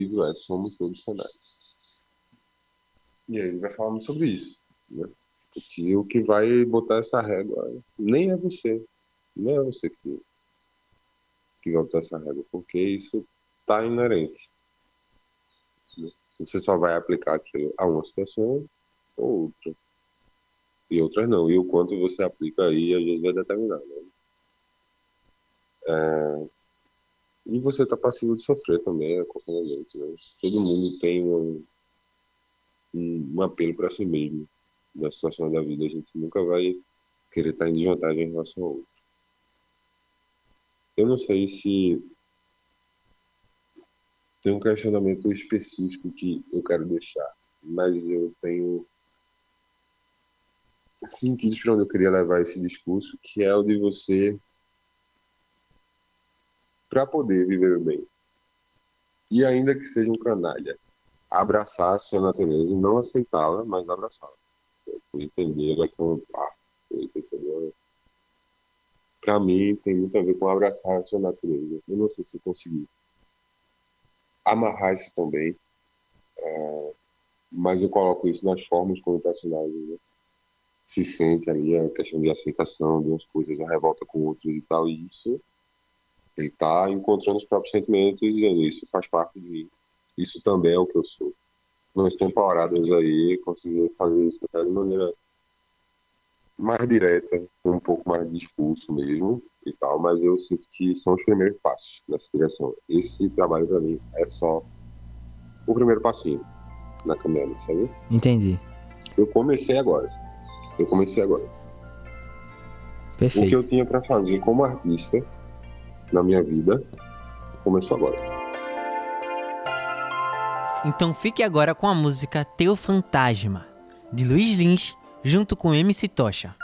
somos todos canais. E aí ele vai falando sobre isso, né? Porque o que vai botar essa régua nem é você, não é você que vai botar essa régua, porque isso está inerente, né? Você só vai aplicar aquilo a uma situação ou outra, e outras não. E o quanto você aplica aí, às vezes vai determinar, né? E você está passivo de sofrer também, acompanhamento, né? Todo mundo tem um apelo para si mesmo na situação da vida. A gente nunca vai querer estar em desvantagem em relação ao outro. Eu não sei se tem um questionamento específico que eu quero deixar, mas eu tenho sentidos para onde eu queria levar esse discurso, que é o de você, para poder viver bem, e ainda que seja um canalha, abraçar a sua natureza, não aceitá-la, mas abraçá-la, entendê-la como parte, entendeu? Para mim, tem muito a ver com abraçar a sua natureza. Eu não sei se eu consegui amarrar isso também, mas eu coloco isso nas formas como o personagem, né, se sente ali, a questão de aceitação de umas coisas, a revolta com outras e tal, e isso, ele tá encontrando os próprios sentimentos e dizendo, isso faz parte de mim, isso também é o que eu sou. Nas temporadas aí, consegui fazer isso até de maneira mais direta, com um pouco mais de discurso mesmo e tal, mas eu sinto que são os primeiros passos nessa direção. Esse trabalho para mim é só o primeiro passinho na caminhada, sabe? Entendi. Eu comecei agora. Eu comecei agora. O que Perfeito. eu tinha para fazer como artista na minha vida começou agora. Então fique agora com a música Teu Fantasma, de Luiz Lins, junto com MC Tocha.